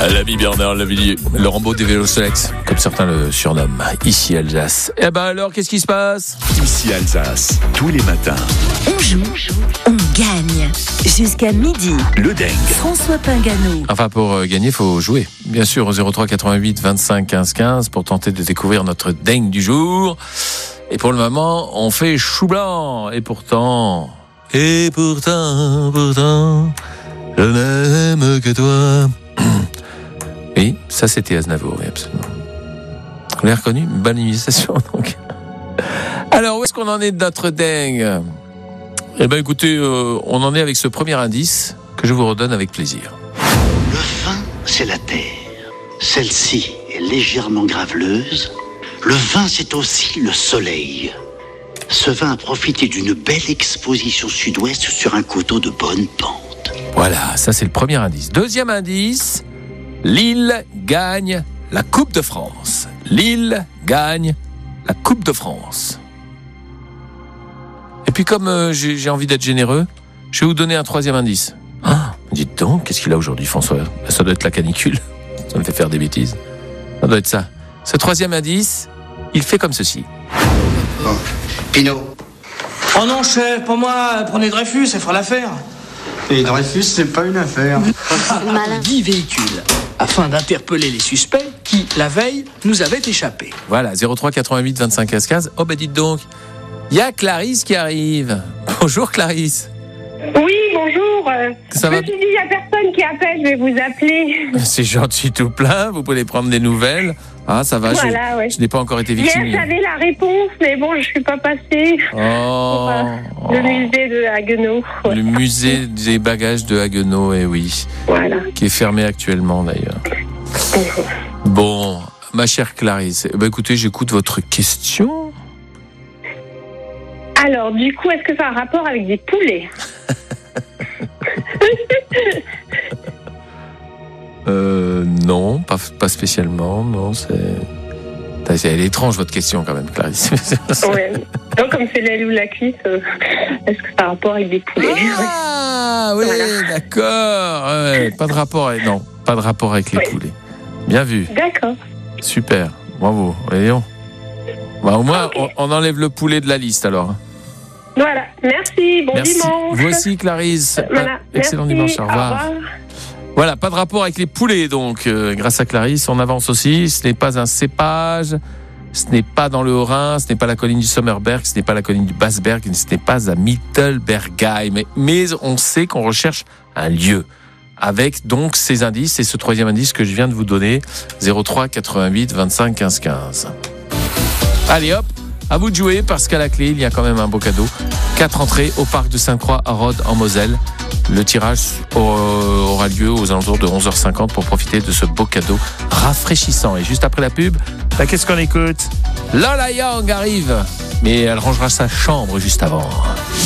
L'ami Bernard Lavilliers, le Rambo des vélos Solex, comme certains le surnomment, ici Alsace. Eh ben alors, qu'est-ce qui se passe ? Ici Alsace, tous les matins. On joue, on gagne. Jusqu'à midi. Le dingue. François Pingano. Enfin, pour gagner, il faut jouer. Bien sûr, au 03 88 25 15 15 pour tenter de découvrir notre dingue du jour. Et pour le moment, on fait chou blanc. Et pourtant, je n'aime que toi. Oui, ça c'était Aznavour, oui, absolument. Vous l'avez reconnu ? Une bonne imitation, donc. Alors, où est-ce qu'on en est de notre dingue ? Eh ben, écoutez, on en est avec ce premier indice que je vous redonne avec plaisir. Le vin, c'est la terre. Celle-ci est légèrement graveleuse. Le vin, c'est aussi le soleil. Ce vin a profité d'une belle exposition sud-ouest sur un coteau de bonne pente. Voilà, ça c'est le premier indice. Deuxième indice, Lille gagne la Coupe de France. Lille gagne la Coupe de France. Et puis comme j'ai envie d'être généreux, je vais vous donner un troisième indice. Ah, dites donc, qu'est-ce qu'il a aujourd'hui, François ? Ça doit être la canicule. Ça me fait faire des bêtises. Ça doit être ça. Ce troisième indice, il fait comme ceci. Bon, Pinot. Oh non, chef, pour moi, prenez Dreyfus, ça fera l'affaire. Et Dreyfus, c'est pas une affaire. 10 véhicules, afin d'interpeller les suspects qui, la veille, nous avaient échappé. Voilà, 03 88 25 15 15. Oh ben dites donc, il y a Clarisse qui arrive. Bonjour Clarisse. Oui, bonjour. Ça va Je me suis dit, il n'y a personne qui appelle, je vais vous appeler. C'est gentil tout plein, vous pouvez prendre des nouvelles. Ah, ça va, Voilà, ouais. je n'ai pas encore été Hier, victime. j'avais la réponse, mais bon, je ne suis pas passée Oh, pour le musée de Haguenau. Ouais. le musée des bagages de Haguenau, eh oui, Voilà. qui est fermé actuellement d'ailleurs. Bon, ma chère Clarisse, eh ben, écoutez, j'écoute votre question. Alors, du coup, est-ce que ça a un rapport avec des poulets ? Non, pas spécialement, non, elle est étrange votre question quand même, Clarisse. Ouais. Donc, comme c'est l'aile ou la cuisse, est-ce que ça a un rapport avec des poulets ? Ah, oui, Voilà. d'accord. Ouais, pas de rapport avec les poulets. Bien vu. D'accord. Super. Bravo. Voyons. Bah, au moins, Ok. on enlève le poulet de la liste alors. Voilà. Merci. Bon Merci. dimanche. Vous aussi, Clarisse. Voilà. Excellent Merci. dimanche. Au revoir. Voilà, pas de rapport avec les poulets donc. Grâce à Clarisse, on avance aussi. Ce n'est pas un cépage. Ce n'est pas dans le Haut-Rhin, ce n'est pas la colline du Sommerberg, ce n'est pas la colline du Basberg, ce n'est pas à Mittelbergheim. Mais on sait qu'on recherche un lieu. Avec donc ces indices et ce troisième indice que je viens de vous donner, 03 88 25 15 15. Allez hop, à vous de jouer parce qu'à la clé, il y a quand même un beau cadeau. 4 entrées au parc de Sainte-Croix à Rhodes en Moselle. Le tirage aura lieu aux alentours de 11h50 pour profiter de ce beau cadeau rafraîchissant. Et juste après la pub, qu'est-ce qu'on écoute ? Lola Young arrive, mais elle rangera sa chambre juste avant.